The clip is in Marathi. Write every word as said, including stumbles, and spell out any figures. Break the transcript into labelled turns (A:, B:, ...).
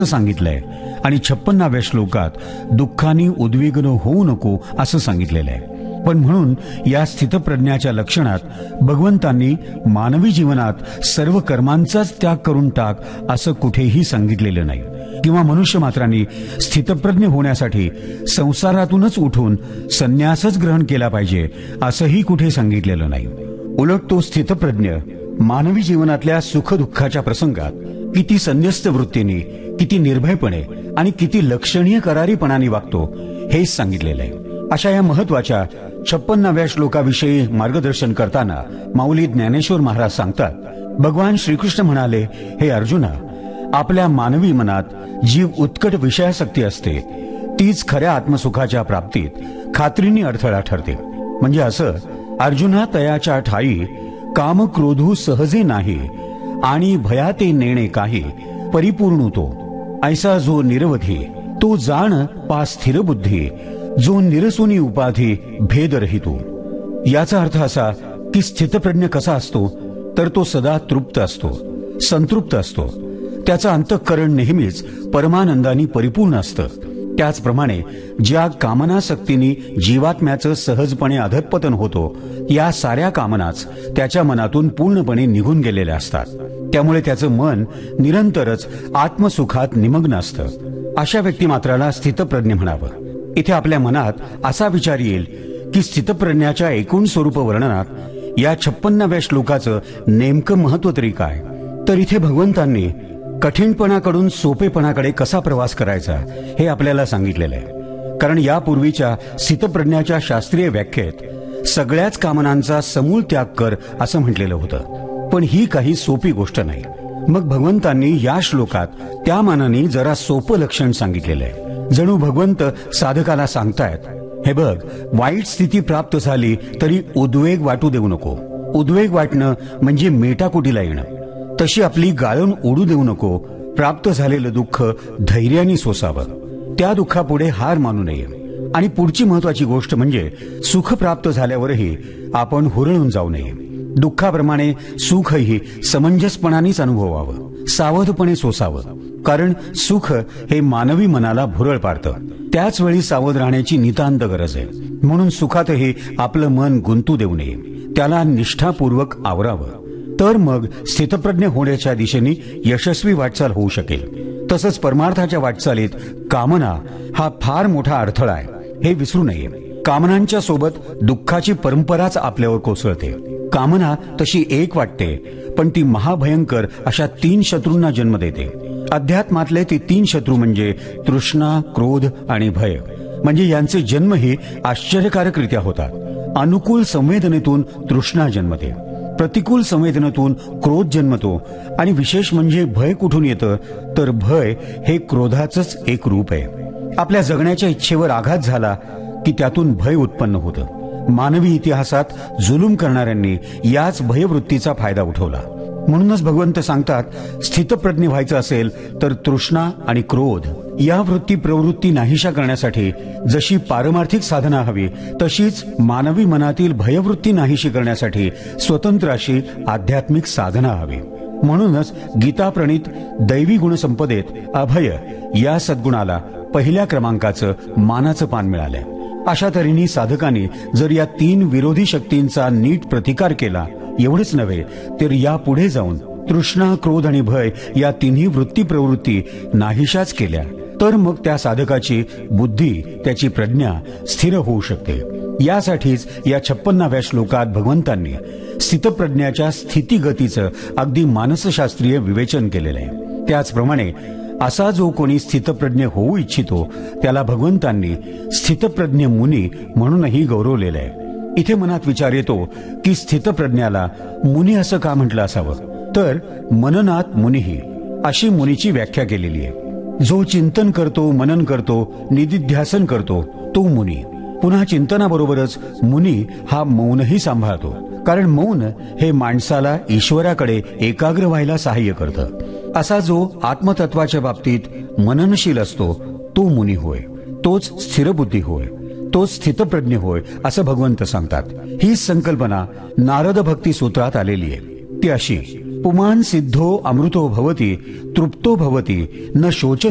A: सांगितलंय आणि छप्पन्नाव्या श्लोकात दुःखाने उद्विग्न होऊ नको असं सांगितलेलं आहे. पण म्हणून या स्थितप्रज्ञाच्या लक्षणात भगवंतांनी मानवी जीवनात सर्व कर्मांचाच त्याग करून टाक असं कुठेही सांगितलेलं नाही, किंवा मनुष्य मात्रांनी स्थितप्रज्ञ होण्यासाठी संसारातूनच उठून संन्यासच ग्रहण केला पाहिजे असंही कुठे सांगितलेलं नाही. उलट तो स्थितप्रज्ञ मानवी जीवनातल्या सुखदुःखाच्या प्रसंगात किती संन्यस्त वृत्तीने, किती निर्भयपणे आणि किती लक्षणीय करारीपणाने वागतो हेच सांगितलेलं आहे. अशा या महत्वाच्या छप्पन्नाव्या श्लोकाविषयी मार्गदर्शन करताना माऊली ज्ञानेश्वर महाराज सांगतात, भगवान श्रीकृष्ण म्हणाले, हे अर्जुना, आपल्या मानवी मनात जी उत्कट विषयासक्ती असते तीच खऱ्या आत्मसुखाच्या प्राप्तीत खात्रीने अडथळा ठरते. म्हणजे असं, अर्जुना तयाच्या ठाई काम क्रोधू सहजे नाही आणि भयाते नेणे काही परिपूर्ण तो ऐसा जो निरवधी तो जाण पा स्थिर बुद्धी जो निरसुनी उपाधी भेद रहितो. याचा अर्थ असा की स्थितप्रज्ञ कसा असतो तर तो सदा तृप्त असतो, संतृप्त असतो. त्याचं अंतःकरण नेहमीच परमानंदाने परिपूर्ण असतं. त्याचप्रमाणे ज्या कामनाशक्तीने जीवात्म्याचं सहजपणे अधःपतन होतो, या साऱ्या कामनाच त्याच्या मनातून पूर्णपणे निघून गेलेल्या असतात. त्यामुळे त्याचं मन निरंतरच आत्मसुखात निमग्न असतं. अशा व्यक्तिमात्राला स्थितप्रज्ञ म्हणावं. इथे आपल्या मनात असा विचार येईल की स्थितप्रज्ञाच्या एकूण स्वरूप वर्णनात या छप्पन्नाव्या श्लोकाचं नेमकं महत्व तरी काय. तर इथे भगवंतांनी कठीणपणाकडून सोपेपणाकडे कसा प्रवास करायचा हे आपल्याला सांगितलेलं आहे. कारण यापूर्वीच्या स्थितप्रज्ञाच्या शास्त्रीय व्याख्येत सगळ्याच कामनांचा समूळ त्याग कर असं म्हटलेलं होतं. पण ही काही सोपी गोष्ट नाही. मग भगवंतांनी या श्लोकात त्या मानाने जरा सोपं लक्षण सांगितलेलं आहे. जणू भगवंत साधकाला सांगतायत, हे बघ, वाईट स्थिती प्राप्त झाली तरी उद्वेग वाटू देऊ नको. उद्वेग वाटणं म्हणजे मेटाकुटीला येणं. तशी आपली गाळण ओढू देऊ नको. प्राप्त झालेलं दुःख धैर्याने सोसावं. त्या दुःखापुढे हार मानू नये. आणि पुढची महत्वाची गोष्ट म्हणजे सुख प्राप्त झाल्यावरही आपण हुरळून जाऊ नये. दुःखाप्रमाणे सुखही समंजसपणानेच अनुभवावं, सावधपणे सोसावं. कारण सुख हे मानवी मनाला भुरळ पाडतं. त्याच वेळी सावध राहण्याची नितांत गरज आहे. म्हणून सुखातही आपलं मन गुंतू देऊ नये. त्याला निष्ठापूर्वक आवरावं. तर मग स्थितप्रज्ञ होण्याच्या दिशेने यशस्वी वाटचाल होऊ शकेल. तसंच परमार्थाच्या वाटचालीत कामना हा फार मोठा अडथळा आहे हे विसरू नये. कामनांच्या सोबत दुःखाची परंपराच आपल्यावर कोसळते. कामना तशी एक वाटते, पण ती महाभयंकर अशा तीन शत्रूंना जन्म देते. अध्यात्मातले ते तीन शत्रू म्हणजे तृष्णा, क्रोध आणि भय. म्हणजे यांचे जन्मही आश्चर्यकारकरित्या होतात. अनुकूल संवेदनेतून तृष्णा जन्मते, प्रतिकूल संवेदनेतून क्रोध जन्मतो, आणि विशेष म्हणजे भय कुठून येतं तर भय हे क्रोधाचंच एक रूप आहे. आपल्या जगण्याच्या इच्छेवर आघात झाला की त्यातून भय उत्पन्न होतं. मानवी इतिहासात जुलूम करणाऱ्यांनी याच भयवृत्तीचा फायदा उठवला. म्हणूनच भगवंत सांगतात, स्थितप्रज्ञ व्हायचं असेल तर तृष्णा आणि क्रोध या वृत्ती प्रवृत्ती नाहीशा करण्यासाठी जशी पारमार्थिक साधना हवी, तशीच मानवी मनातील भयवृत्ती नाहीशी करण्यासाठी स्वतंत्र अशी आध्यात्मिक साधना हवी. म्हणूनच गीताप्रणीत दैवी गुणसंपदेत अभय या सद्गुणाला पहिल्या क्रमांकाचं मानाचं पान मिळालंय. अशा तऱ्हेने साधकांनी जर या तीन विरोधी शक्तींचा नीट प्रतिकार केला, एवढंच नव्हे तर या पुढे जाऊन तृष्णा, क्रोध आणि भय या तिन्ही वृत्ती प्रवृत्ती नाहीशाच केल्या, तर मग त्या साधकाची बुद्धी, त्याची प्रज्ञा स्थिर होऊ शकते. यासाठीच या छप्पन्नाव्या श्लोकात भगवंतांनी स्थितप्रज्ञाच्या स्थितीगतीचं अगदी मानसशास्त्रीय विवेचन केलेलं आहे. त्याचप्रमाणे असा जो कोणी स्थितप्रज्ञ होऊ इच्छितो त्याला भगवंतांनी स्थितप्रज्ञ मुनी म्हणूनही गौरवलेलं आहे. इथे मनात विचार येतो की स्थितप्रज्ञाला मुनी असं का म्हटलं असावं. तर मननात मुनीही अशी मुनीची व्याख्या केलेली आहे. जो चिंतन करतो, मनन करतो, निदिध्यासन करतो तो मुनी. पुन्हा चिंतनाबरोबरच मुनी हा मौनही सांभाळतो. कारण मौन हे माणसाला ईश्वराकडे एकाग्र व्हायला सहाय्य करतं. असा जो आत्मतत्वाच्या बाबतीत मननशील असतो तो मुनी होय. तोच स्थिरबुद्धी होय. तोच स्थितप्रज्ञ होय असं भगवंत सांगतात. ही संकल्पना नारद भक्ती सूत्रात आलेली आहे. ती अशी, पुमान सिद्धो अमृतो भवती तृप्तो भवती न शोच